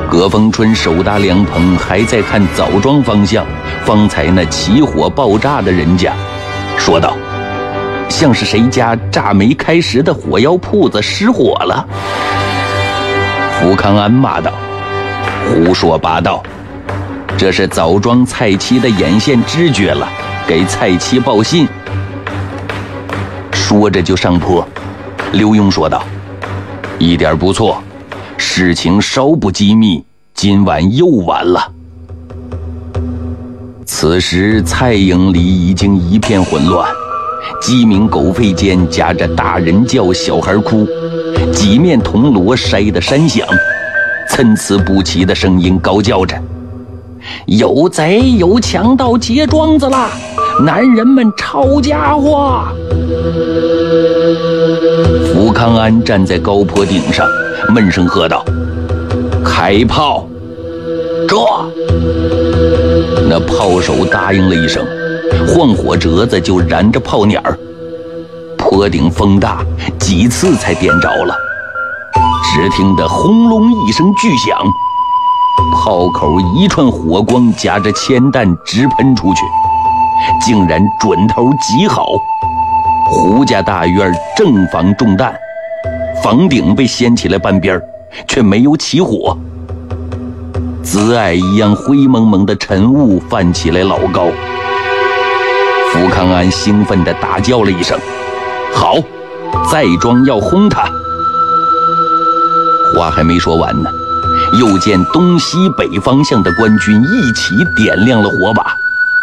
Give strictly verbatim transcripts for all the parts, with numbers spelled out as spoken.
葛逢春手搭凉棚，还在看枣庄方向方才那起火爆炸的人家，说道：“像是谁家炸没开时的火药铺子失火了。”福康安骂道：“胡说八道！这是枣庄蔡七的眼线知觉了，给蔡七报信。”说着就上坡。刘墉说道：“一点不错，事情稍不机密，今晚又完了。”此时蔡营里已经一片混乱，鸡鸣狗吠间夹着大人叫小孩哭，几面铜锣筛得山响，参差不齐的声音高叫着：“有贼有强盗劫庄子啦！男人们抄家伙！”福康安站在高坡顶上，闷声喝道：“开炮！”这那炮手答应了一声，晃火折子就燃着炮捻儿。坡顶风大，几次才点着了。只听得轰隆一声巨响，炮口一串火光夹着铅弹直喷出去，竟然准头极好。胡家大院正房中弹，房顶被掀起来半边，却没有起火。紫霭一样灰蒙蒙的晨雾泛起来老高。福康安兴奋地大叫了一声：“好，再庄要轰他！”话还没说完呢，又见东西北方向的官军一起点亮了火把。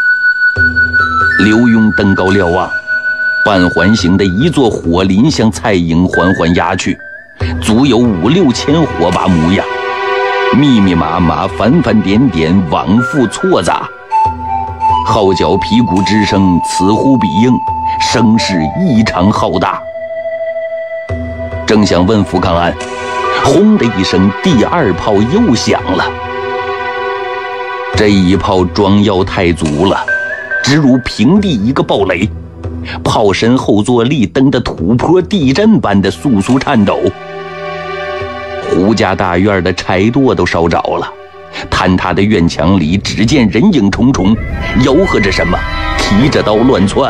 刘墉登高瞭望，半环形的一座火林向蔡营缓缓压去，足有五六千火把模样，密密麻麻，繁繁点点，往复错杂，号角皮鼓之声此呼彼应，声势异常浩大。正想问福康安，轰的一声，第二炮又响了。这一炮装药太足了，直如平地一个暴雷，炮身后坐立蹬得土坡地震般的簌簌颤抖。胡家大院的柴垛都烧着了，坍塌的院墙里只见人影重重，吆喝着什么，提着刀乱窜。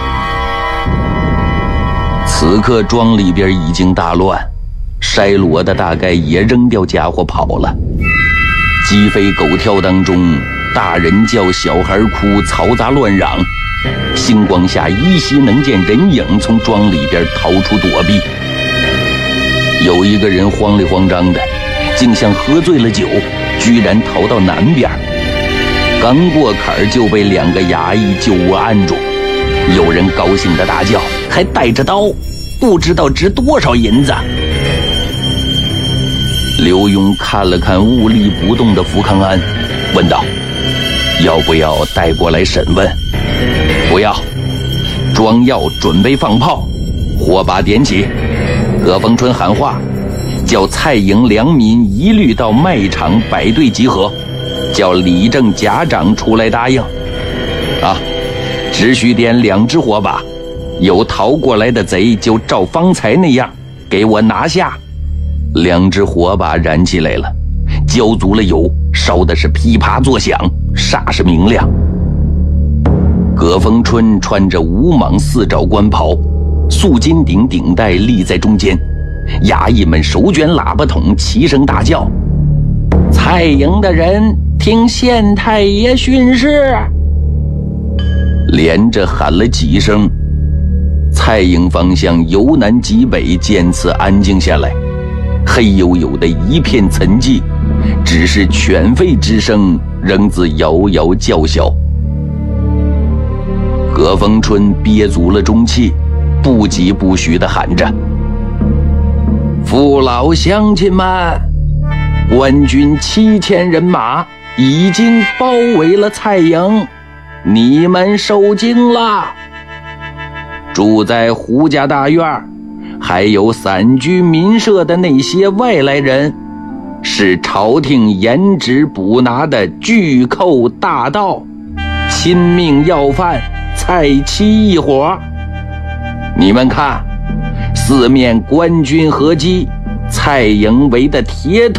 此刻庄里边已经大乱，筛箩的大概也扔掉家伙跑了。鸡飞狗跳当中，大人叫小孩哭，嘈杂乱嚷。星光下依稀能见人影从庄里边逃出躲避。有一个人慌里慌张的，竟像喝醉了酒，居然逃到南边。刚过坎就被两个衙役就窝按住。有人高兴的大叫：“还带着刀，不知道值多少银子！”刘墉看了看兀立不动的福康安，问道：“要不要带过来审问？”“不要。”庄要准备放炮，火把点起。葛逢春喊话，叫蔡营良民一律到卖场摆队集合，叫李正贾长出来答应。啊，只需点两只火把，有逃过来的贼就照方才那样给我拿下。两只火把燃起来了，浇足了油，烧的是噼啪作响，煞是明亮。葛逢春穿着五蟒四爪官袍，素金顶顶带立在中间，衙役们手卷喇叭筒，齐声大叫：“蔡营的人听县太爷训示！”连着喊了几声，蔡营方向由南及北渐次安静下来，黑黝黝的一片沉寂，只是犬吠之声仍自遥遥叫嚣。葛逢春憋足了中气，不疾不徐地喊着：“父老乡亲们，官军七千人马已经包围了蔡营，你们受惊了。住在胡家大院还有散居民舍的那些外来人，是朝廷严旨捕拿的巨寇大盗，亲命要犯蔡七一伙。你们看，四面官军合击，蔡营围的铁